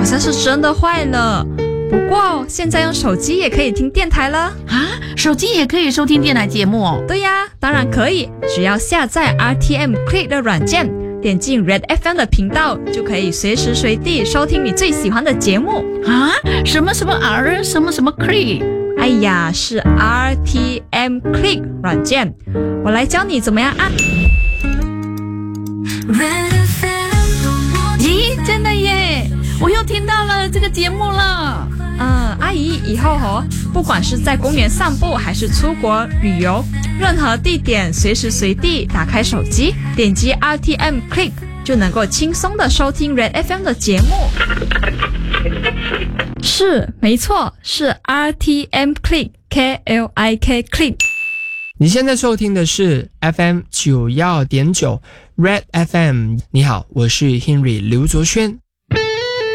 像是真的坏了。不过现在用手机也可以听电台了啊！手机也可以收听电台节目哦？ 对呀，当然可以，只要下载 RTM Click 的软件，点进 Red FM 的频道，就可以随时随地收听你最喜欢的节目啊！什么 R 什么 Click？ 哎呀，是 RTM Click 软件，我来教你怎么样按。 咦，真的耶！我又听到了这个节目了。 阿姨，以后不管是在公园散步还是出国旅游，任何地点随时随地打开手机，点击 RTM Click 就能够轻松的收听 Red FM 的节目。是，没错，是 RTM Click KLIK Click。 你现在收听的是 FM 91.9 Red FM。你好，我是 Henry 刘卓轩。